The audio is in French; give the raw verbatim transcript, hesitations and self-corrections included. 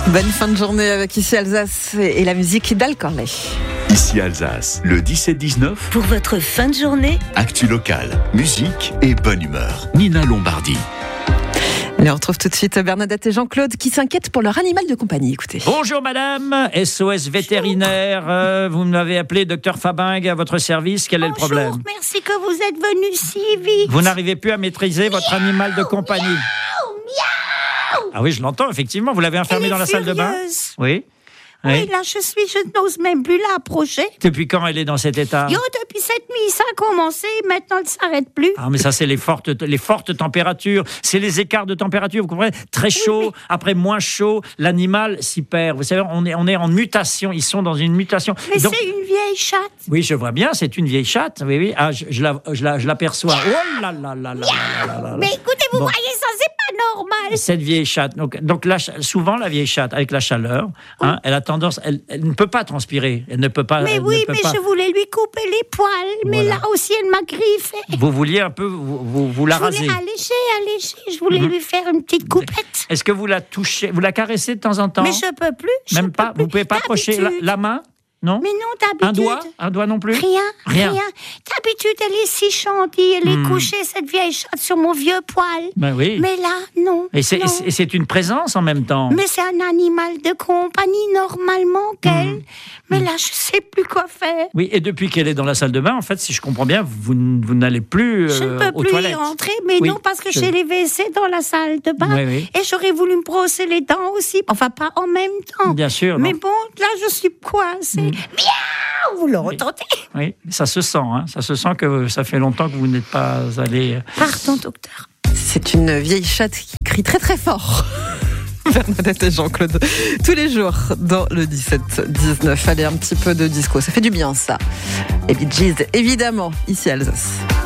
Bonne fin de journée avec Ici Alsace et la musique d'Al Corley. Ici Alsace, le dix-sept dix-neuf. Pour votre fin de journée, actu locale, musique et bonne humeur. Nina Lombardi. Et on retrouve tout de suite Bernadette et Jean-Claude qui s'inquiètent pour leur animal de compagnie. Écoutez. Bonjour madame, S O S vétérinaire, euh, vous m'avez appelé docteur Fabingue à votre service, quel est le problème? Bonjour, merci que vous êtes venu si vite. Vous n'arrivez plus à maîtriser votre animal de compagnie. Miaou, miaou. Ah oui, je l'entends, effectivement, vous l'avez enfermé Elle est dans la salle de bain? furieuse. Oui. Oui, Oui. là je suis, je n'ose même plus la approcher. Depuis quand elle est dans cet état? Yo, depuis cette nuit, ça a commencé, maintenant elle ne s'arrête plus. Ah mais ça c'est les fortes, les fortes températures, c'est les écarts de température, vous comprenez? Très chaud, Oui, mais... après moins chaud, l'animal s'y perd. Vous savez, on est, on est en mutation, ils sont dans une mutation. Mais Donc, c'est une vieille chatte. oui, je vois bien, c'est une vieille chatte, oui, oui, ah, je, je la, je la, je l'aperçois. Oh là là là là là là là là. Mais écoutez, vous Bon. voyez ça, c'est pas normal. Cette vieille chatte, donc, donc la, souvent la vieille chatte, avec la chaleur, hein, elle a tendance, elle, elle ne peut pas transpirer, elle ne peut pas. Mais elle oui, ne peut mais pas. je voulais lui couper les poils, mais Voilà. là aussi elle m'a griffé. Vous vouliez un peu, vous, vous, vous la Je raser. voulais alléger, alléger, je voulais Mhm. lui faire une petite coupette. Est-ce que vous la touchez, vous la caressez de temps en temps? Mais je peux plus. je Même peux pas, plus. vous pouvez pas approcher la, D'habitude. la main? Non? Mais non, d'habitude. Un doigt? Un doigt non plus? Rien, Rien. rien. D'habitude, elle est si gentille, elle Hmm. est couchée, cette vieille chatte, sur mon vieux poil. Ben oui. Mais là, non. Et c'est, non. et c'est- et c'est une présence en même temps. Mais c'est un animal de compagnie, normalement, qu'elle. Hmm. Mais là, je sais plus quoi faire. Oui, et depuis qu'elle est dans la salle de bain, en fait, si je comprends bien, vous, n- vous n'allez plus Je euh, ne peux aux plus y toilettes. rentrer, mais Oui, non, parce que je- j'ai les W C dans la salle de bain. Oui, oui. Et j'aurais voulu me brosser les dents aussi. Enfin, pas en même temps. Bien sûr. Mais non. bon, là, je suis coincée. Miaou, vous le entendez? Oui, ça se sent, hein. Ça se sent que ça fait longtemps que vous n'êtes pas allé. Pardon, docteur. C'est une vieille chatte qui crie très très fort. Bernadette et Jean-Claude, tous les jours dans le dix-sept dix-neuf. Allez, un petit peu de disco, ça fait du bien ça. Et Bee Gees, évidemment, ici à Alsace.